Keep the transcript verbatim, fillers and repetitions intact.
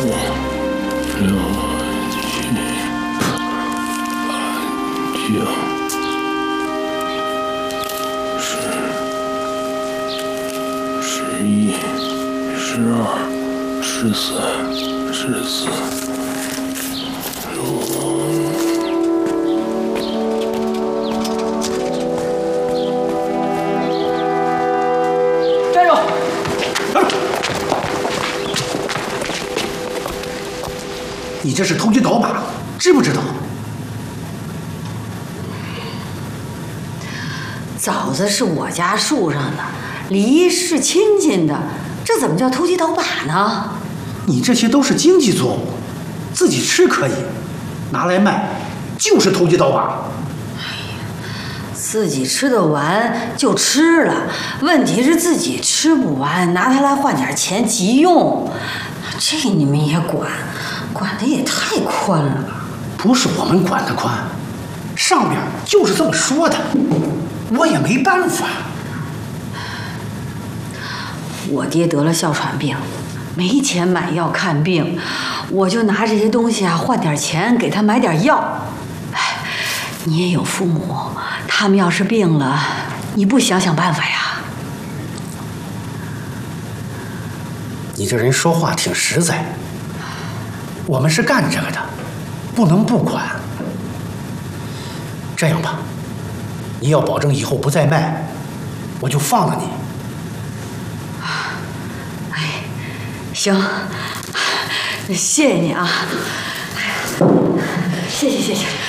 十三、十四、十五。 站住！ 你这是投机倒把，知不知道？ 枣子是我家树上的，梨是亲戚的，这怎么叫投机倒把呢？ 你这些都是经济作物，自己吃可以，拿来卖就是投机倒把。 自己吃得完就吃了，问题是自己吃不完，拿它来换点钱急用，这你们也管，管得也太宽了吧？ 不是我们管得宽，上边就是这么说的，我也没办法。 我爹得了哮喘病，没钱买药看病，我就拿这些东西啊换点钱给他买点药。哎，你也有父母，他们要是病了，你不想想办法呀？ 你这人说话挺实在。我们是干这个的，不能不管。这样吧，你要保证以后不再卖，我就放了你。 哎，行，谢谢你啊！谢谢谢谢。